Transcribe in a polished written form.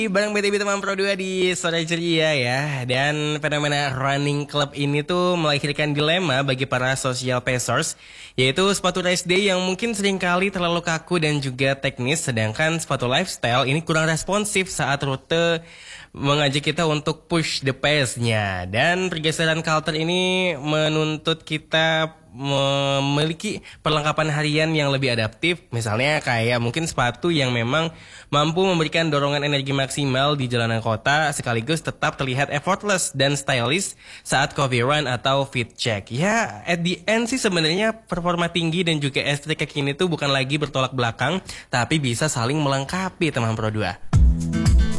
Bareng BTB teman Pro 2 di sore ceria ya. Dan fenomena running club ini tuh melahirkan dilema bagi para social pacers, yaitu sepatu race day yang mungkin seringkali terlalu kaku dan juga teknis, sedangkan sepatu lifestyle ini kurang responsif saat rute mengajak kita untuk push the pace-nya. Dan pergeseran culture ini menuntut kita memiliki perlengkapan harian yang lebih adaptif, misalnya kayak mungkin sepatu yang memang mampu memberikan dorongan energi maksimal di jalanan kota sekaligus tetap terlihat effortless dan stylish saat coffee run atau fit check. Ya, at the end sih sebenarnya performa tinggi dan juga estetika kini tuh bukan lagi bertolak belakang, tapi bisa saling melengkapi teman Pro 2.